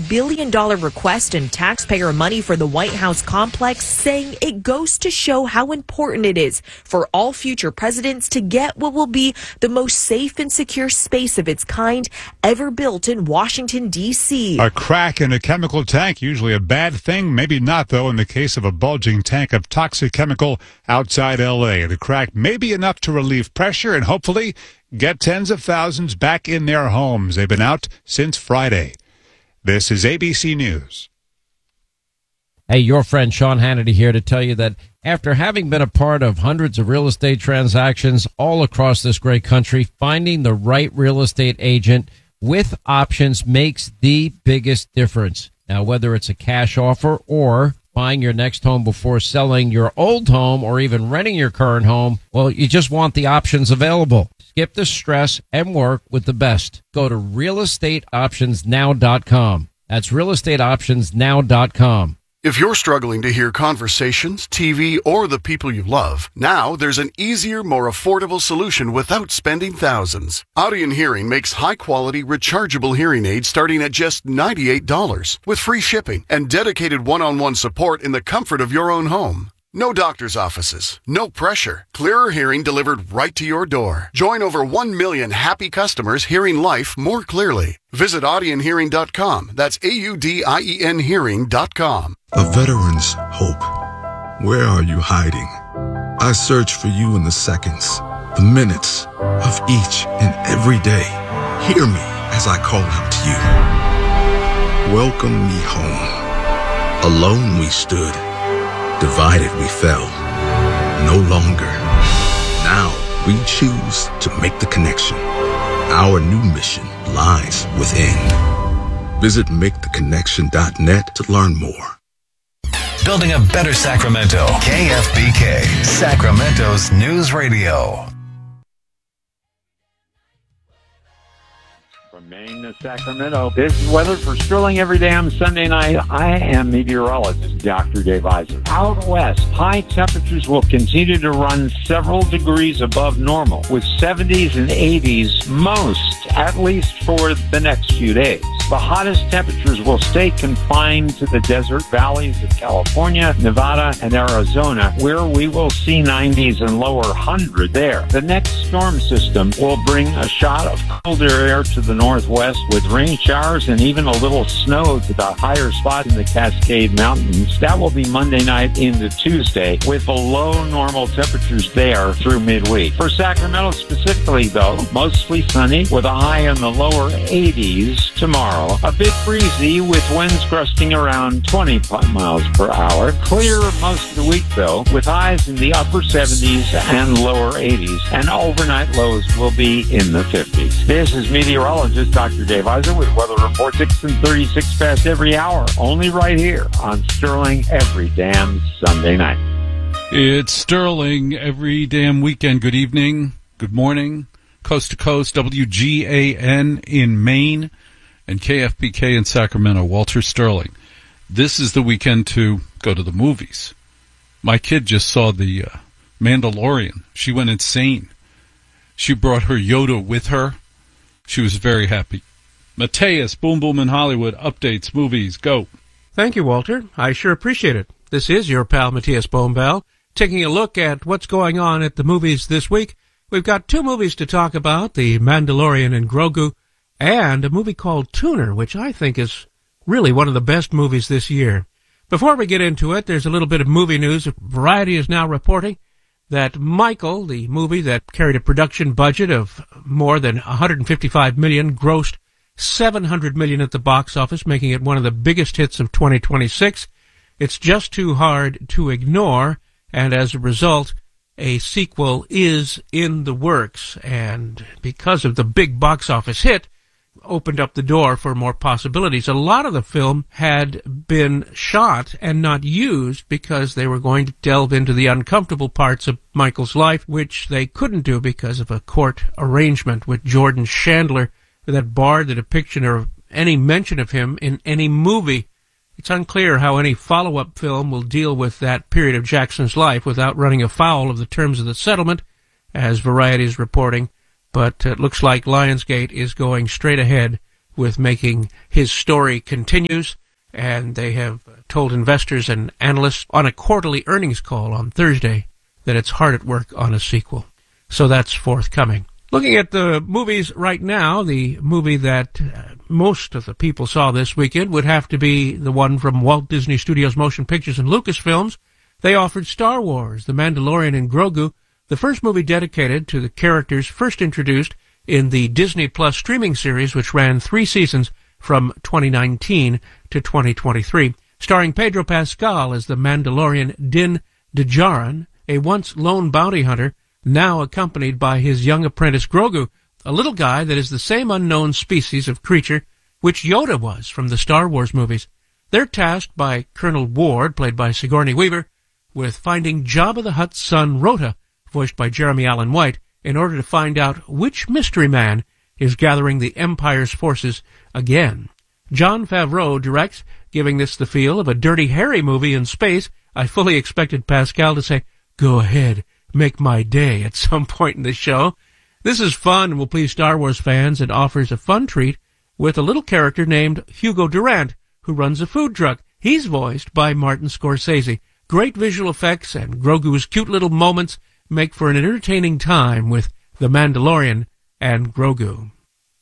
billion request in taxpayer money for the White House complex, saying it goes to show how important it is for all future presidents to get what will be the most safe and secure space of its kind ever built in Washington, D.C. A crack in a chemical tank, usually a bad thing, maybe not, though, in the case of a bulging tank of toxic chemical outside L.A. The crack may be enough to relieve pressure and hopefully get tens of thousands back in their homes. They've been out since Friday. This is ABC News. Hey, your friend Sean Hannity here to tell you that after having been a part of hundreds of real estate transactions all across this great country, finding the right real estate agent with options makes the biggest difference. Now, whether it's a cash offer or buying your next home before selling your old home or even renting your current home, well, you just want the options available. Skip the stress and work with the best. Go to realestateoptionsnow.com. That's realestateoptionsnow.com. If you're struggling to hear conversations, TV, or the people you love, now there's an easier, more affordable solution without spending thousands. Audion Hearing makes high-quality, rechargeable hearing aids starting at just $98 with free shipping and dedicated one-on-one support in the comfort of your own home. No doctor's offices, no pressure. Clearer hearing delivered right to your door. Join over 1 million happy customers hearing life more clearly. Visit audionhearing.com. That's AUDIEN hearing.com. A veteran's hope. Where are you hiding? I search for you in the seconds, the minutes of each and every day. Hear me as I call out to you. Welcome me home. Alone we stood. Divided we fell. No longer. Now we choose to make the connection. Our new mission lies within. Visit maketheconnection.net to learn more. Building a better Sacramento. KFBK, Sacramento's news radio. From Maine to Sacramento, this is weather for Sterling every damn Sunday night. I am meteorologist Dr. Dave Eisen. Out west, high temperatures will continue to run several degrees above normal, with 70s and 80s most, at least for the next few days. The hottest temperatures will stay confined to the desert valleys of California, Nevada, and Arizona, where we will see 90s and lower 100 there. The next storm system will bring a shot of colder air to the northwest with rain showers and even a little snow to the higher spot in the Cascade Mountains. That will be Monday night into Tuesday, with below normal temperatures there through midweek. For Sacramento specifically, though, mostly sunny with a high in the lower 80s tomorrow. A bit breezy with winds gusting around 20 miles per hour. Clear most of the week, though, with highs in the upper 70s and lower 80s, and overnight lows will be in the 50s. This is meteorologist Dr. Dave Eisen with Weather Report 6 and 36 past every hour, only right here on Sterling every damn Sunday night. It's Sterling every damn weekend. Good evening, good morning, coast to coast, WGAN in Maine, and KFBK in Sacramento. Walter Sterling. This is the weekend to go to the movies. My kid just saw the Mandalorian. She went insane. She brought her Yoda with her. She was very happy. Mateus, Boom Boom in Hollywood, updates, movies, go. Thank you, Walter. I sure appreciate it. This is your pal Mateus Bombal, taking a look at what's going on at the movies this week. We've got two movies to talk about, The Mandalorian and Grogu, and a movie called Tuner, which I think is really one of the best movies this year. Before we get into it, there's a little bit of movie news. Variety is now reporting that Michael, the movie that carried a production budget of more than $155 million, grossed $700 million at the box office, making it one of the biggest hits of 2026. It's just too hard to ignore, and as a result, a sequel is in the works. And because of the big box office hit, opened up the door for more possibilities. A lot of the film had been shot and not used because they were going to delve into the uncomfortable parts of Michael's life, which they couldn't do because of a court arrangement with Jordan Chandler that barred the depiction or any mention of him in any movie. It's unclear how any follow-up film will deal with that period of Jackson's life without running afoul of the terms of the settlement, as Variety is reporting. But it looks like Lionsgate is going straight ahead with making his story continues, and they have told investors and analysts on a quarterly earnings call on Thursday that it's hard at work on a sequel. So that's forthcoming. Looking at the movies right now, the movie that most of the people saw this weekend would have to be the one from Walt Disney Studios Motion Pictures and Lucasfilms. They offered Star Wars, The Mandalorian and Grogu, the first movie dedicated to the characters first introduced in the Disney Plus streaming series, which ran 3 seasons from 2019 to 2023, starring Pedro Pascal as the Mandalorian Din Djarin, a once lone bounty hunter, now accompanied by his young apprentice Grogu, a little guy that is the same unknown species of creature which Yoda was from the Star Wars movies. They're tasked by Colonel Ward, played by Sigourney Weaver, with finding Jabba the Hutt's son Rota, voiced by Jeremy Allen White, in order to find out which mystery man is gathering the Empire's forces again. Jon Favreau directs, giving this the feel of a Dirty Harry movie in space. I fully expected Pascal to say, "Go ahead, make my day," at some point in the show. This is fun and will please Star Wars fans and offers a fun treat with a little character named Hugo Durant, who runs a food truck. He's voiced by Martin Scorsese. Great visual effects and Grogu's cute little moments make for an entertaining time with The Mandalorian and Grogu.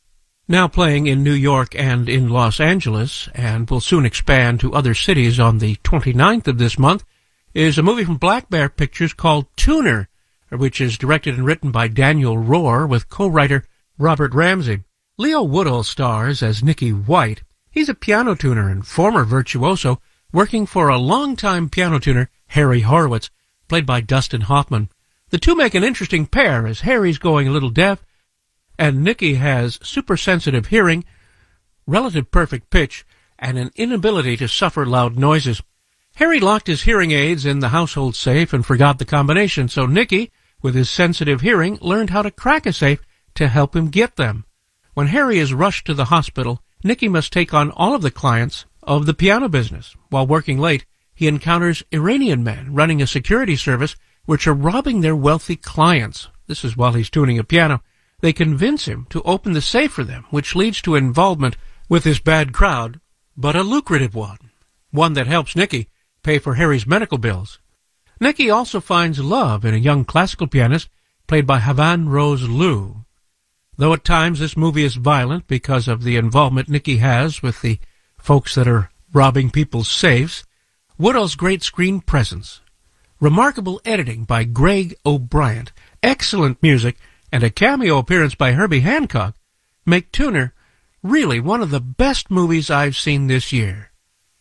Now playing in New York and in Los Angeles, and will soon expand to other cities on the 29th of this month, is a movie from Black Bear Pictures called Tuner, which is directed and written by Daniel Rohr with co-writer Robert Ramsey. Leo Woodall stars as Nicky White. He's a piano tuner and former virtuoso working for a longtime piano tuner, Harry Horowitz, played by Dustin Hoffman. The two make an interesting pair as Harry's going a little deaf and Nicky has super-sensitive hearing, relative perfect pitch, and an inability to suffer loud noises. Harry locked his hearing aids in the household safe and forgot the combination, so Nicky, with his sensitive hearing, learned how to crack a safe to help him get them. When Harry is rushed to the hospital, Nicky must take on all of the clients of the piano business. While working late, he encounters Iranian men running a security service which are robbing their wealthy clients. This is while he's tuning a piano. They convince him to open the safe for them, which leads to involvement with this bad crowd, but a lucrative one. One that helps Nicky pay for Harry's medical bills. Nicky also finds love in a young classical pianist played by Havan Rose Liu. Though at times this movie is violent because of the involvement Nicky has with the folks that are robbing people's safes, Woodall's great screen presence, remarkable editing by Greg O'Brien, excellent music, and a cameo appearance by Herbie Hancock make Tuner really one of the best movies I've seen this year.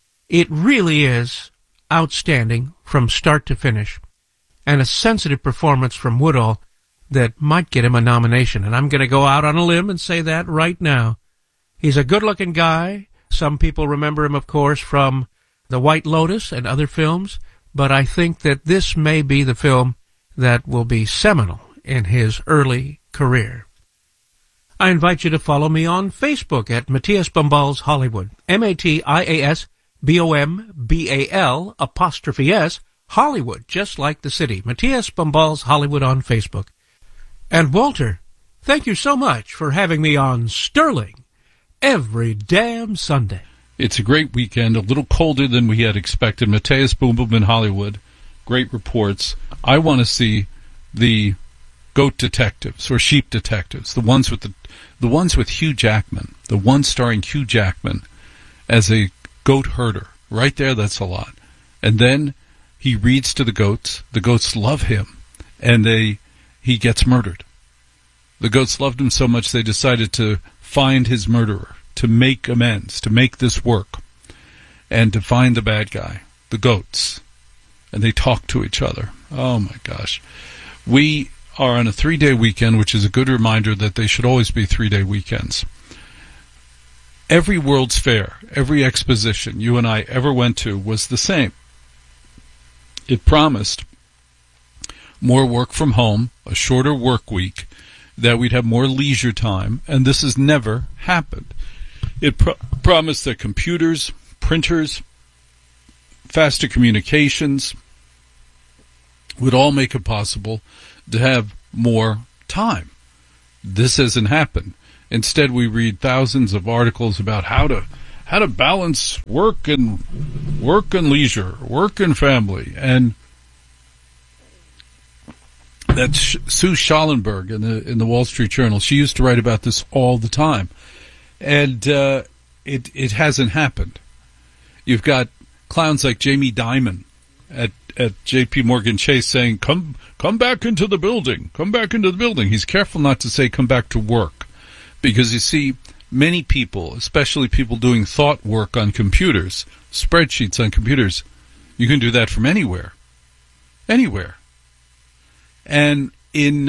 It really is outstanding from start to finish, and a sensitive performance from Woodall that might get him a nomination, and I'm going to go out on a limb and say that right now. He's a good-looking guy. Some people remember him, of course, from The White Lotus and other films, but I think that this may be the film that will be seminal in his early career. I invite you to follow me on Facebook at Matthias Bombals Hollywood, MATIASBOMBAL''S, Hollywood, just like the city. Matthias Bombals Hollywood on Facebook. And Walter, thank you so much for having me on Sterling every damn Sunday. It's a great weekend, a little colder than we had expected. Matthias Boom Boom in Hollywood, great reports. I want to see the goat detectives or sheep detectives, the ones with Hugh Jackman, the one starring Hugh Jackman as a goat herder. Right there, that's a lot. And then he reads to the goats love him, and he gets murdered. The goats loved him so much they decided to find his murderer, to make amends, to make this work, and to find the bad guy, the goats. And they talk to each other. Oh my gosh. We are on a 3-day weekend, which is a good reminder that they should always be 3-day weekends. Every World's Fair, every exposition you and I ever went to was the same. It promised more work from home, a shorter work week, that we'd have more leisure time, and this has never happened. It promised that computers, printers, faster communications would all make it possible to have more time. This hasn't happened. Instead, we read thousands of articles about how to balance work and leisure, work and family. And that's Sue Schallenberg in the Wall Street Journal. She used to write about this all the time. And it hasn't happened. You've got clowns like Jamie Dimon at J.P. Morgan Chase saying, come back into the building. Come back into the building. He's careful not to say come back to work. Because you see, many people, especially people doing thought work on computers, spreadsheets on computers, you can do that from anywhere. Anywhere. And in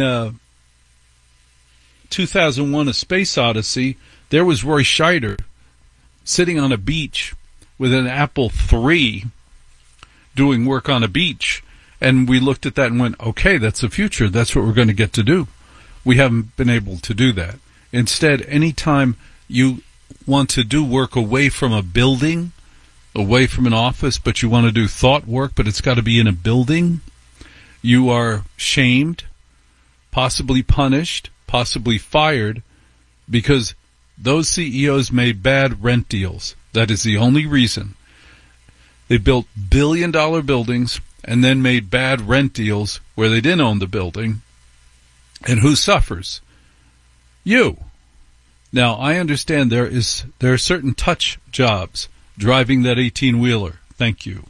2001, A Space Odyssey, there was Roy Scheider sitting on a beach with an Apple III doing work on a beach. And we looked at that and went, okay, that's the future. That's what we're going to get to do. We haven't been able to do that. Instead, anytime you want to do work away from a building, away from an office, but you want to do thought work, but it's got to be in a building, you are shamed, possibly punished, possibly fired, because those CEOs made bad rent deals. That is the only reason. They built billion-dollar buildings and then made bad rent deals where they didn't own the building. And who suffers? You. Now, I understand there are certain touch jobs. Driving that 18-wheeler, thank you.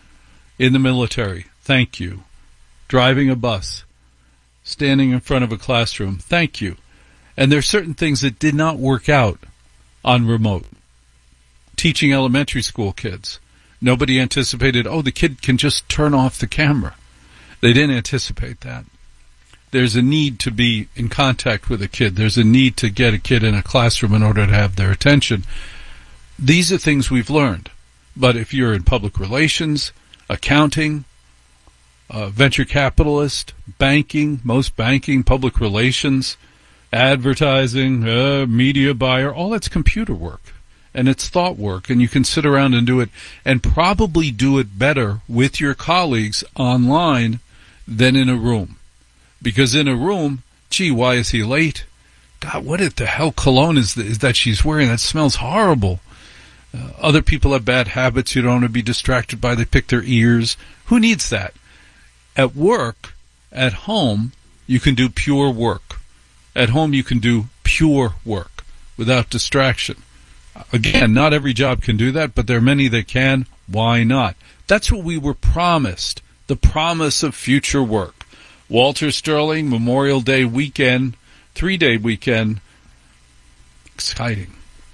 In the military, thank you. Driving a bus, standing in front of a classroom, thank you. And there are certain things that did not work out on remote. Teaching elementary school kids. Nobody anticipated, the kid can just turn off the camera. They didn't anticipate that. There's a need to be in contact with a kid. There's a need to get a kid in a classroom in order to have their attention. These are things we've learned. But if you're in public relations, accounting, venture capitalist, banking, most banking, public relations, advertising, media buyer, all that's computer work. And it's thought work. And you can sit around and do it and probably do it better with your colleagues online than in a room. Because in a room, gee, why is he late? God, what the hell cologne is that she's wearing? That smells horrible. Other people have bad habits you don't want to be distracted by. They pick their ears. Who needs that? At work, at home, you can do pure work. At home, you can do pure work without distraction. Again, not every job can do that, but there are many that can. Why not? That's what we were promised, the promise of future work. Walter Sterling, Memorial Day weekend, 3-day weekend. Exciting.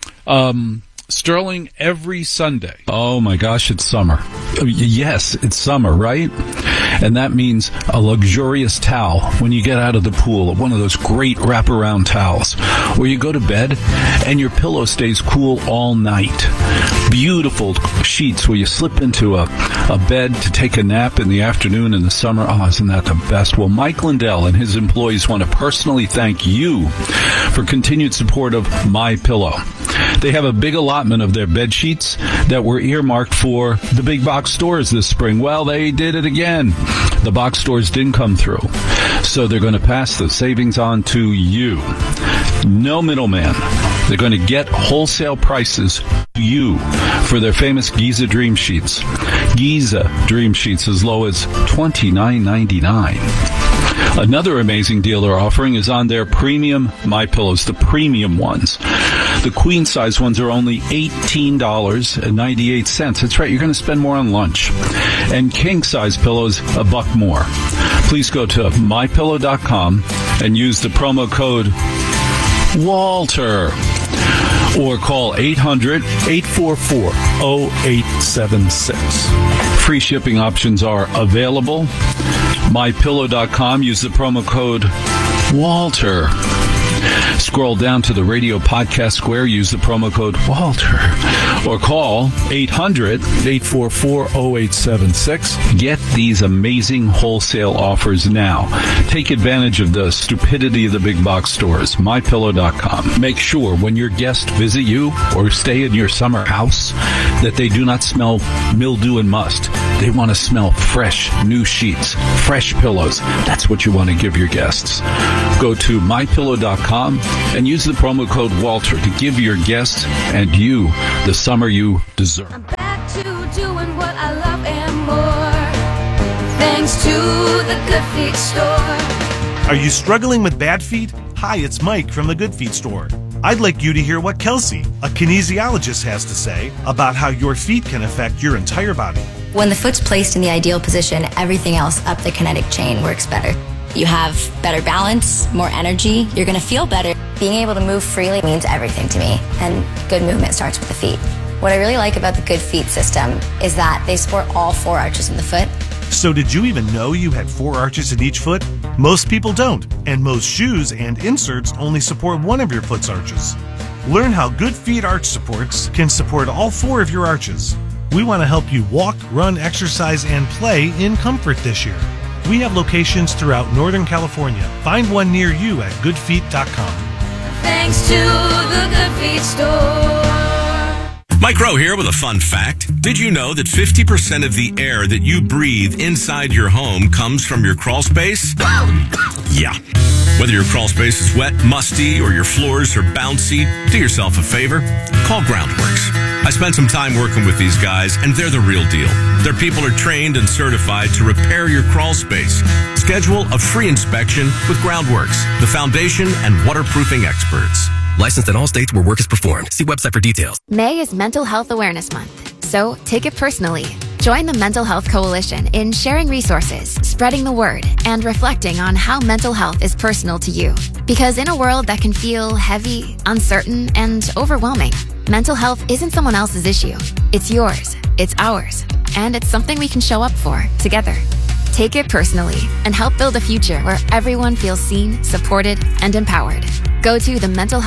Sterling every Sunday. Oh my gosh, it's summer. Yes, it's summer, right? And that means a luxurious towel when you get out of the pool, one of those great wraparound towels, where you go to bed and your pillow stays cool all night. Beautiful sheets where you slip into a bed to take a nap in the afternoon in the summer. Oh, isn't that the best? Well, Mike Lindell and his employees want to personally thank you for continued support of MyPillow. They have a big allotment of their bed sheets that were earmarked for the big box stores this spring. Well, they did it again. The box stores didn't come through. So they're going to pass the savings on to you. No middleman. They're going to get wholesale prices to you for their famous Giza Dream Sheets. Giza Dream Sheets as low as $29.99. Another amazing deal they're offering is on their premium MyPillows, the premium ones. The queen size ones are only $18.98. That's right, you're going to spend more on lunch. And king size pillows, $1 more. Please go to mypillow.com and use the promo code Walter. Or call 800-844-0876. Free shipping options are available. MyPillow.com. Use the promo code Walter. Scroll down to the radio podcast square. Use the promo code Walter. Or call 800-844-0876. Get these amazing wholesale offers now. Take advantage of the stupidity of the big box stores. MyPillow.com. Make sure when your guests visit you or stay in your summer house that they do not smell mildew and must. They want to smell fresh, new sheets, fresh pillows. That's what you want to give your guests. Go to mypillow.com and use the promo code Walter to give your guests and you the summer you deserve. I'm back to doing what I love and more, thanks to the Good Feet store. Are you struggling with bad feet? Hi, it's Mike from the Good Feet store. I'd like you to hear what Kelsey, a kinesiologist, has to say about how your feet can affect your entire body. When the foot's placed in the ideal position, everything else up the kinetic chain works better. You have better balance, more energy, you're going to feel better. Being able to move freely means everything to me, and good movement starts with the feet. What I really like about the Good Feet system is that they support all 4 arches in the foot. So did you even know you had 4 arches in each foot? Most people don't, and most shoes and inserts only support one of your foot's arches. Learn how Good Feet arch supports can support all 4 of your arches. We want to help you walk, run, exercise, and play in comfort this year. We have locations throughout Northern California. Find one near you at goodfeet.com. Thanks to the Good Feet store. Mike Rowe here with a fun fact. Did you know that 50% of the air that you breathe inside your home comes from your crawl space? Yeah. Whether your crawl space is wet, musty, or your floors are bouncy, do yourself a favor. Call Groundworks. I spent some time working with these guys, and they're the real deal. Their people are trained and certified to repair your crawl space. Schedule a free inspection with Groundworks, the foundation and waterproofing experts. Licensed in all states where work is performed. See website for details. May is Mental Health Awareness Month, so take it personally. Join the Mental Health Coalition in sharing resources, spreading the word, and reflecting on how mental health is personal to you. Because in a world that can feel heavy, uncertain, and overwhelming, mental health isn't someone else's issue. It's yours, it's ours, and it's something we can show up for together. Take it personally and help build a future where everyone feels seen, supported, and empowered. Go to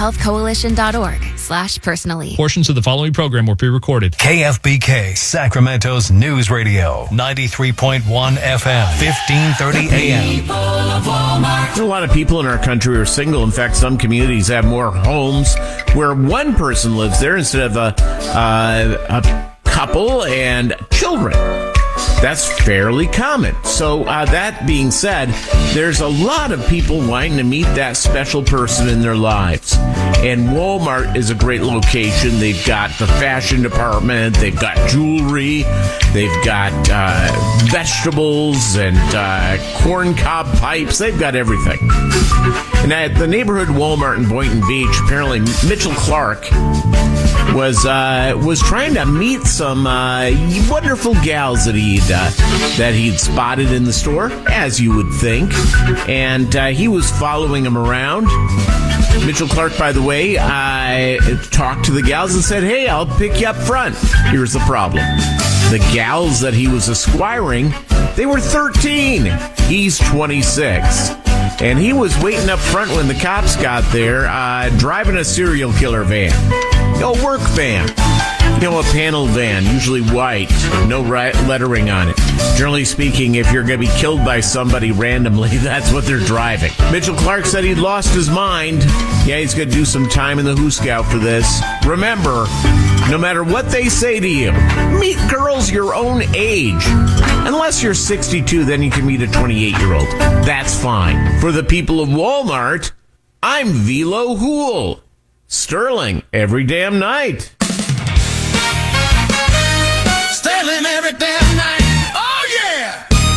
thementalhealthcoalition.org/personally. Portions of the following program were pre-recorded. KFBK, Sacramento's news radio, 93.1 FM, 1530 AM. There are a lot of people in our country who are single. In fact, some communities have more homes where one person lives there instead of a couple and children. That's fairly common. So that being said, there's a lot of people wanting to meet that special person in their lives. And Walmart is a great location. They've got the fashion department. They've got jewelry. They've got vegetables and corn cob pipes. They've got everything. And at the neighborhood Walmart in Boynton Beach, apparently Mitchell Clark was trying to meet some wonderful gals that he'd spotted in the store, as you would think, and he was following them around. Mitchell Clark, by the way, talked to the gals and said, "Hey, I'll pick you up front." Here's the problem: the gals that he was esquiring, they were 13. He's 26. And he was waiting up front when the cops got there, driving a serial killer van. A work van. A panel van, usually white, no lettering on it. Generally speaking, if you're going to be killed by somebody randomly, that's what they're driving. Mitchell Clark said he'd lost his mind. Yeah, he's going to do some time in the Who Scout for this. Remember, no matter what they say to you, meet girls your own age. Unless you're 62, then you can meet a 28-year-old. That's fine. For the people of Walmart, I'm Velo Hool. Sterling, every damn night. Sterling every damn